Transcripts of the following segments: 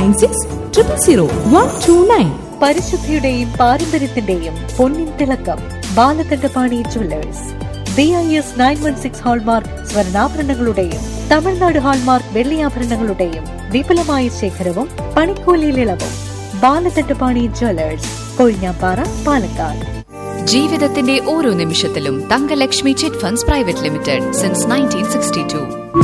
09600 പരിശുദ്ധിയുടെയും പാരമ്പര്യത്തിന്റെയും പൊന്നിൻ തിളക്കം Balakandapani jewellers. BIS 916 hallmark സ്വർണ്ണാഭരണങ്ങളുടെയും Tamil Nadu hallmark വെള്ളിയാഭരണങ്ങളുടെയും വിപുലമായ ശേഖരവും പണിക്കൂലിയിൽ ഇളവും. ബാലകണ്ഠപാണി ജുവല്ലേഴ്സ്, കൊഴിഞ്ഞാപ്പാറ, പാലക്കാട്. ജീവിതത്തിന്റെ ഓരോ നിമിഷത്തിലും Thankalakshmi chit funds private limited since 1962.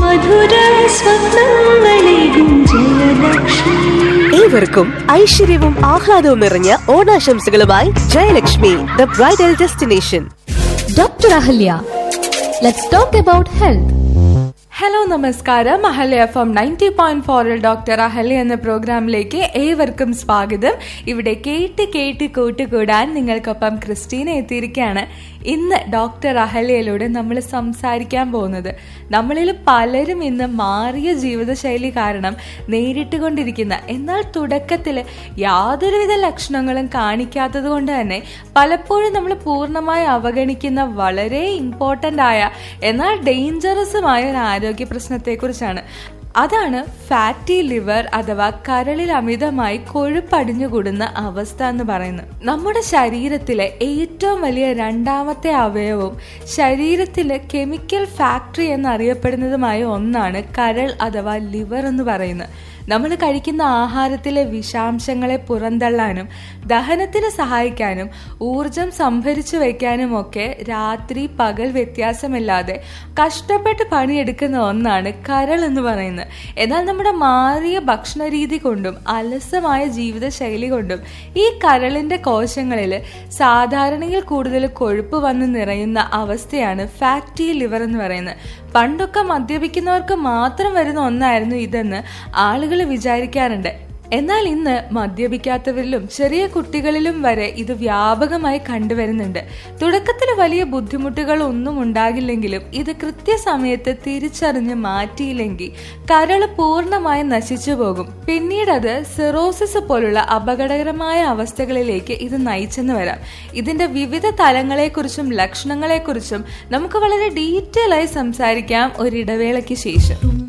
ഏവർക്കും ഐശ്വര്യവും ആഹ്ലാദവും നിറഞ്ഞ ഓണാശംസകളുമായി Jayalakshmi, the bridal destination. Doctor Ahalya, let's talk about health. Hello, നമസ്കാരം. അഹല്യ FM 90.4 ഡോക്ടർ അഹല്യ എന്ന പ്രോഗ്രാമിലേക്ക് ഏവർക്കും സ്വാഗതം. ഇവിടെ കേട്ട് കൂട്ടുകൂടാൻ നിങ്ങൾക്കൊപ്പം ക്രിസ്റ്റീന എത്തിയിരിക്കുകയാണ്. ഇന്ന് ഡോക്ടർ അഹല്യയിലൂടെ നമ്മൾ സംസാരിക്കാൻ പോകുന്നത് നമ്മളിൽ പലരും ഇന്ന് മാറിയ ജീവിതശൈലി കാരണം നേരിട്ടുകൊണ്ടിരിക്കുന്ന, എന്നാൽ തുടക്കത്തിൽ യാതൊരുവിധ ലക്ഷണങ്ങളും കാണിക്കാത്തത് കൊണ്ട് തന്നെ പലപ്പോഴും നമ്മൾ പൂർണ്ണമായി അവഗണിക്കുന്ന വളരെ ഇമ്പോർട്ടൻ്റ് ആയ എന്നാൽ ഡേഞ്ചറസുമായ ഒരു ആരോഗ്യ പ്രശ്നത്തെക്കുറിച്ചാണ്. അതാണ് ഫാറ്റി ലിവർ അഥവാ കരളിൽ അമിതമായി കൊഴുപ്പടിഞ്ഞുകൂടുന്ന അവസ്ഥ എന്ന് പറയുന്നത്. നമ്മുടെ ശരീരത്തിലെ ഏറ്റവും വലിയ രണ്ടാമത്തെ അവയവവും ശരീരത്തിലെ കെമിക്കൽ ഫാക്ടറി എന്നറിയപ്പെടുന്നതുമായ ഒന്നാണ് കരൾ അഥവാ ലിവർ എന്ന് പറയുന്നത്. നമ്മൾ കഴിക്കുന്ന ആഹാരത്തിലെ വിഷാംശങ്ങളെ പുറന്തള്ളാനും ദഹനത്തിന് സഹായിക്കാനും ഊർജം സംഭരിച്ചു വയ്ക്കാനും ഒക്കെ രാത്രി പകൽ വ്യത്യാസമില്ലാതെ കഷ്ടപ്പെട്ട് പണിയെടുക്കുന്ന ഒന്നാണ് കരൾ എന്ന് പറയുന്നത്. എന്നാൽ നമ്മുടെ മാറിയ ഭക്ഷണ രീതി കൊണ്ടും അലസമായ ജീവിതശൈലി കൊണ്ടും ഈ കരളിന്റെ കോശങ്ങളിൽ സാധാരണയിൽ കൂടുതൽ കൊഴുപ്പ് വന്ന് നിറയുന്ന അവസ്ഥയാണ് ഫാറ്റി ലിവർ എന്ന് പറയുന്നത്. പണ്ടൊക്കെ മദ്യപിക്കുന്നവർക്ക് മാത്രം വരുന്ന ഒന്നായിരുന്നു ഇതെന്ന് ആളുകൾ വിചാരിക്കാറുണ്ട്. എന്നാൽ ഇന്ന് മദ്യപിക്കാത്തവരിലും ചെറിയ കുട്ടികളിലും വരെ ഇത് വ്യാപകമായി കണ്ടുവരുന്നുണ്ട്. തുടക്കത്തിൽ വലിയ ബുദ്ധിമുട്ടുകൾ ഒന്നും ഉണ്ടാകില്ലെങ്കിലും ഇത് കൃത്യസമയത്ത് തിരിച്ചറിഞ്ഞ് മാറ്റിയില്ലെങ്കിൽ കരൾ പൂർണ്ണമായി നശിച്ചു പോകും. പിന്നീട് അത് സിറോസിസ് പോലുള്ള അപകടകരമായ അവസ്ഥകളിലേക്ക് ഇത് നയിച്ചെന്ന് വരാം. ഇതിന്റെ വിവിധ തലങ്ങളെക്കുറിച്ചും ലക്ഷണങ്ങളെക്കുറിച്ചും നമുക്ക് വളരെ ഡീറ്റെയിൽ ആയി സംസാരിക്കാം ഒരിടവേളയ്ക്ക് ശേഷം.